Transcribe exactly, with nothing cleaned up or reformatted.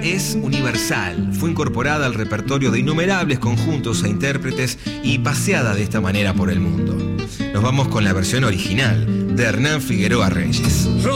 es universal. Fue incorporada al repertorio de innumerables conjuntos e intérpretes y paseada de esta manera por el mundo. Nos vamos con la versión original de Hernán Figueroa Reyes.